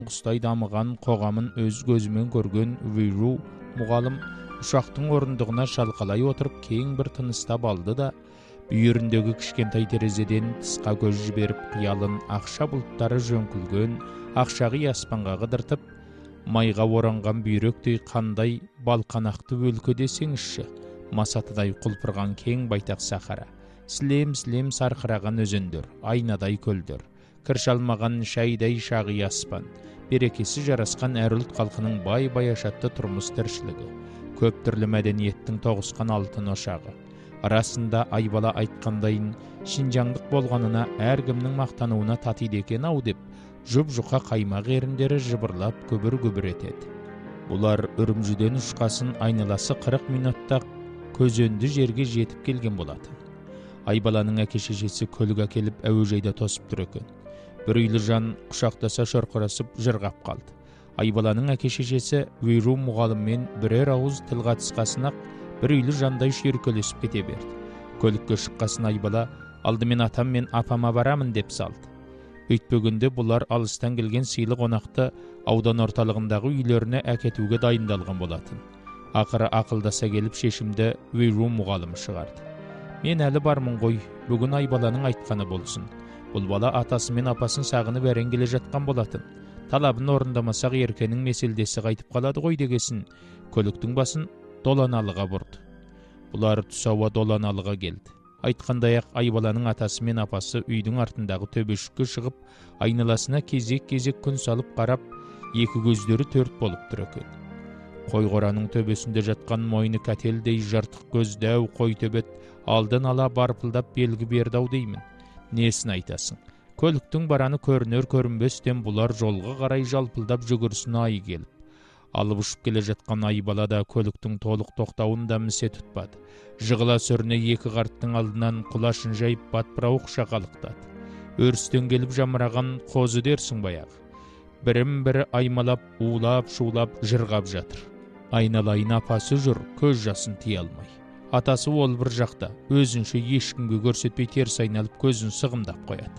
құстай дамыған қоғамын өз көзімен көрген Виру мұғалім ұшақтың орындығына шалқалай отырып кең бір тыныстап алды да, бүйіріндегі кішкентай терезеден тысқа көз жіберіп қиялын ақша бұлттары жөңкілген ақшағи аспанға қыдыртып, майға оранған бүйректей қандай балқанақты өлке десеңізші, масатыдай құлпырған кең байтақ сахара, сілем-сілем сарқыраған өзендер, айнадай көлдер, кіршалмаған шайдай шағи аспан, берекесі жарасқан әр ұлт халқының бай ашатты тұрмыс тіршілігі, көп түрлі мәдениеттің тоғысқан алтын ошағы. Арасында Айбала айтқандайын шинжаңдық болғанына әркімнің мақтануына татиды екен ау деп, жұп-жұқа қаймақ еріндері жыбырлап көбір-көбір етеді. Бұлар Үрімжіден ұшқасын айналасы 40 минутта көзөнді жерге жетіп келген болатын. Айбаланың әке-шешесі көлік әкеліп әуежайда тосып тұр екен. Бір үйлі жан құшақтаса шорқырасып жырғап қалды. Айбаланың әке-шешесі Виру мұғаліммен бірер ауыз тіл қатысқасын-ақ бір үйлі жандай шүйіркелесіп кете берді. Көлікке шыққасын Айбала алдымен атам мен апама барамын деп салды. Өйтпегенде бұлар алыстан келген сыйлы қонақты аудан орталығындағы үйлеріне әкетуге дайындалған болатын. Ақыры ақылдаса келіп шешімді Виру мұғалімі шығарды. Мен әлі бармын ғой, бүгін Айбаланың айтқаны болсын. Бұл бала атасы мен апасын сағынып әрең келе жатқан болатын. Талабын орындамасақ еркенің меселдесі қайтып қалады ғой дегесін, көліктің басын Доланалыға бұрды. Бұлар түс ауа Доланалыға келді. Айтқандай-ақ Айбаланың атасы мен апасы үйдің артындағы төбешікке шығып, айналасына кезек-кезек күн салып қарап, екі көздері төрт болып тұр екен. Қой қораның төбесінде жатқан мойны кәтелдей жыртық көз дәу қой төбет алдын ала барпылдап белгі берді-ау деймін. Несін айтасың? Көліктің бараны көрінер-көрінбестен бұлар жолға қарай жалпылдап жүгірсін ай келіп. Алып ұшып келе жатқан Айбала да көліктің толық тоқтауын да місе тұтпады. Жығыла сүріне екі қарттың алдынан құлашын жайып батпырауық шақалықтады. Өрістен келіп жамыраған қозы дерсің баяғы. Бірін-бірі аймалап, улап-шулап, жырғап жатыр. Айналайын апасы жүр, көз жасын тия алмай. Атасы ол бір жақта, өзінше ешкімге көрсетпей теріс айналып көзін сығымдап қояды.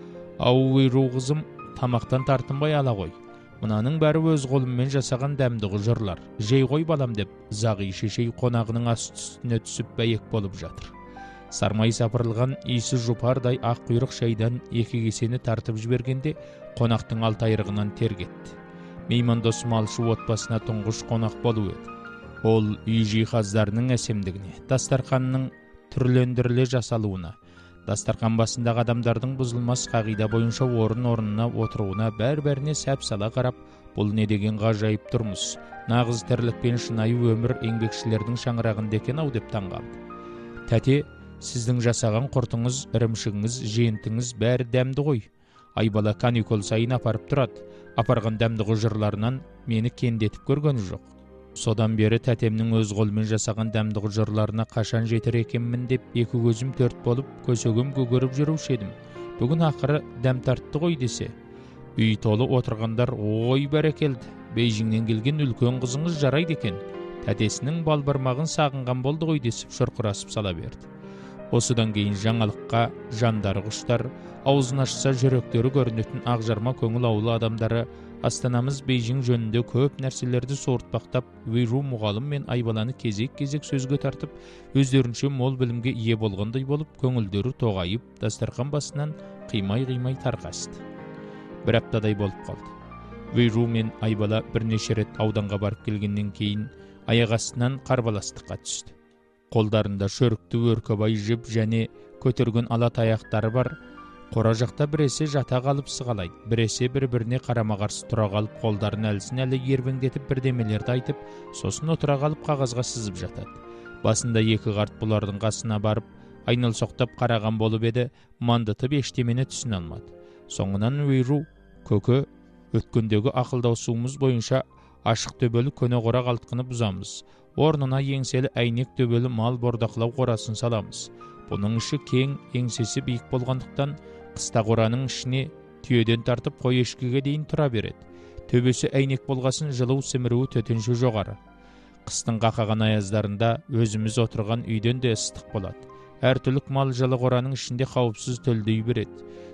Ау Виру қызым, тамақтан тартынбай ала ғой. Мұнаның бәрі өз қолыммен жасаған дәмдігі жырлар. Жей ғой балам деп, Зағи шешей қонағының асты-үстіне түсіп бәйек болып жатыр. Сармай сапырылған иісі жұпардай ақ құйрық шайдан екі кесені тартып жібергенде қонақтың алтайырығынан тер кетті. Меймандос малшы отбасына тұңғыш қонақ болу еді. Ол үй жиһаздарының әсемдігіне, дастарханның түрлендіріле жасалуына, дастархан басындағы адамдардың бұзылмас қағида бойынша орын-орнына отыруына бәр-бәріне сәп-сала қарап, бұл не деген ғажайып тұрмыс, нағыз тірлік пен шынайы өмір еңбекшілердің шаңырағында екен-ау деп таңғалды. Тәте, сіздің жасаған құртыңыз, ірімшігіңіз, жентіңіз бәрі дәмді ғой. Айбала каникул сайын апарып тұрады. Апарған дәмді жырларынан мені кендетіп көргені жоқ. Содан бері тәтемнің өз қолымен жасаған дәмді жырларына қашан жетер екенмін деп екі көзім төрт болып көсегім көгеріп жүруші едім. Бүгін ақыры дәм тартты ғой десе. Үй толы отырғандар ой бәрекелді. Бейжіңнен келген үлкен қызыңыз жарайды екен. Тәтесінің балбырмағын сағынған болды ғой десіп шұрқырасып сала берді. Осыдан кейін жаңалыққа жандары құштар, аузын ашса жүректері көрінетін ақжарма көңіл ауылы адамдары Астанамыз Бейжің жөнінде көп нәрселерді суыртпақтап, Виру мұғалім мен Айбаланы кезек-кезек сөзге тартып, өздерінше мол білімге ие болғандай болып, көңілдері тоғайып, дастархан басынан қимай-қимай тарқасты. Бір аптадай болып қалды. Виру мен Айбала бірнеше рет ауданға барып келгеннен кейін аяқ астынан қарбаластыққа түсті. Қолдарында шөрікті өркебай жіп және көтерген ала таяқтары бар. Қора жақта біресе жата қалып сығалайды, біресе бір-біріне қарама-қарсы тұра қалып, қолдарын әлсін әлі ербеңдетіп бірдемелерді айтып, сосын отыра қалып қағазға сызып жатады. Басында екі қарт бұлардың қасына барып, айналсоқтап қараған болып еді, мандытып ештемені түсіне алмады. Соңынан Виру, көке, өткендегі ақылдаусуымыз бойынша ашық төбелі көне қора қалтқыны бұзамыз. Орнына еңселі әйнек төбелі мал бордақылау қорасын саламыз. Бұның іші кең, еңсесі биік болғандықтан, қыста қораның ішіне түйеден тартып қой ешкіге дейін тұра береді. Төбесі әйнек болғасын жылу сіміруі төтенше жоғары. Қыстың қақаған аяздарында өзіміз отырған үйден де ыстық болады. Әр түлік мал жылы қораның ішінде қауіпсіз төлдей береді.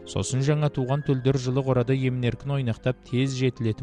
Сосын жаңа туған төлдөр жылы қорада емін-еркін ойнақтап тез жетілетін